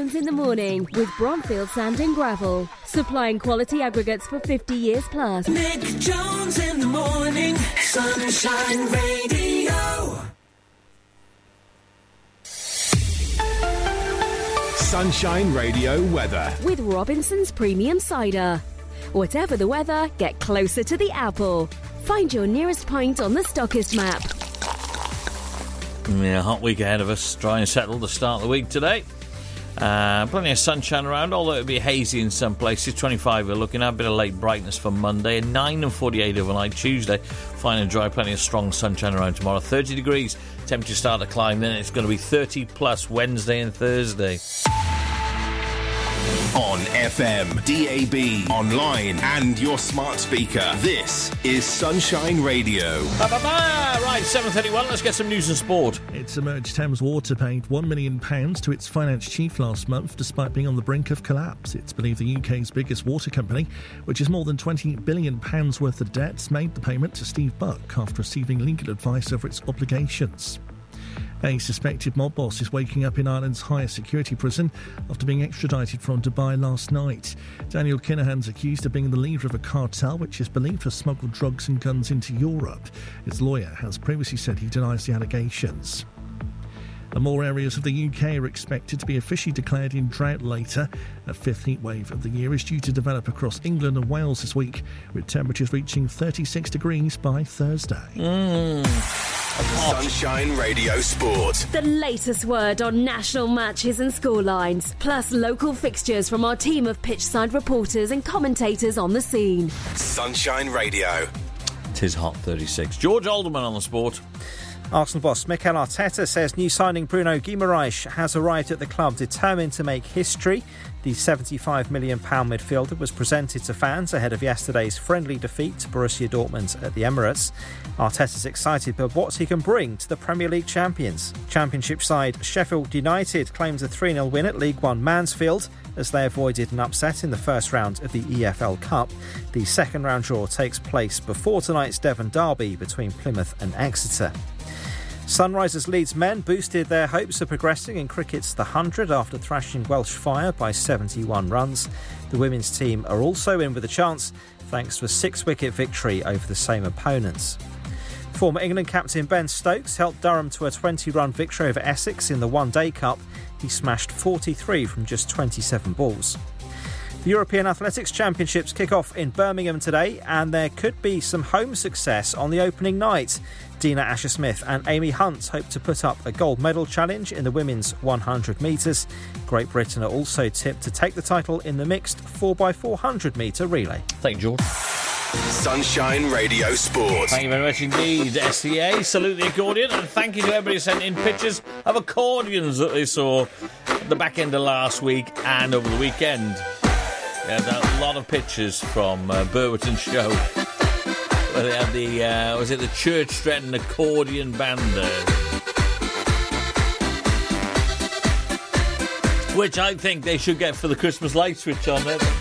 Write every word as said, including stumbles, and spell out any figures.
Jones in the morning with Bromfield Sand and Gravel. Supplying quality aggregates for fifty years plus. Nick Jones in the morning, Sunshine Radio. Sunshine Radio weather. With Robinson's Premium Cider. Whatever the weather, get closer to the apple. Find your nearest pint on the Stockist map. Yeah, hot week ahead of us. Dry and settled to start the week today. Uh, plenty of sunshine around, although it'll be hazy in some places. twenty-five we're looking at, a bit of late brightness for Monday, and nine and forty-eight overnight Tuesday. Fine and dry, plenty of strong sunshine around tomorrow. thirty degrees, temperature start to climb, then it's going to be thirty plus Wednesday and Thursday. On F M, D A B, online and your smart speaker. This is Sunshine Radio. Ba-ba-ba! Right, seven thirty-one, let's get some news and sport. It's emerged Thames Water paid one million pounds to its finance chief last month despite being on the brink of collapse. It's believed the U K's biggest water company, which is more than twenty billion pounds worth of debts, made the payment to Steve Buck after receiving legal advice over its obligations. A suspected mob boss is waking up in Ireland's highest security prison after being extradited from Dubai last night. Daniel Kinahan's accused of being the leader of a cartel which is believed to have smuggled drugs and guns into Europe. His lawyer has previously said he denies the allegations. And more areas of the U K are expected to be officially declared in drought later. A fifth heat wave of the year is due to develop across England and Wales this week, with temperatures reaching thirty-six degrees by Thursday. Mm. Sunshine Radio Sport. The latest word on national matches and scorelines, plus local fixtures from our team of pitchside reporters and commentators on the scene. Sunshine Radio. Tis hot thirty-six. George Alderman on the sport. Arsenal boss Mikel Arteta says new signing Bruno Guimaraes has arrived at the club determined to make history. The seventy-five million pounds midfielder was presented to fans ahead of yesterday's friendly defeat to Borussia Dortmund at the Emirates. Arteta's excited by what he can bring to the Premier League champions. Championship side Sheffield United claimed a three nil win at League One Mansfield as they avoided an upset in the first round of the E F L Cup. The second round draw takes place before tonight's Devon derby between Plymouth and Exeter. Sunrisers Leeds men boosted their hopes of progressing in cricket's The Hundred after thrashing Welsh Fire by seventy-one runs. The women's team are also in with a chance thanks to a six-wicket victory over the same opponents. Former England captain Ben Stokes helped Durham to a twenty-run victory over Essex in the One Day Cup. He smashed forty-three from just twenty-seven balls. The European Athletics Championships kick off in Birmingham today, and there could be some home success on the opening night. Dina Asher-Smith and Amy Hunt hope to put up a gold medal challenge in the women's one hundred metres. Great Britain are also tipped to take the title in the mixed four by four hundred metre relay. Thank you, George. Sunshine Radio Sport. Thank you very much indeed, S C A. Salute the accordion, and thank you to everybody who sent in pictures of accordions that they saw at the back end of last week and over the weekend. Yeah, a lot of pictures from uh, Burwitton Show where they had the, uh, was it the Church Stretton accordion band there? Which I think they should get for the Christmas light switch on there.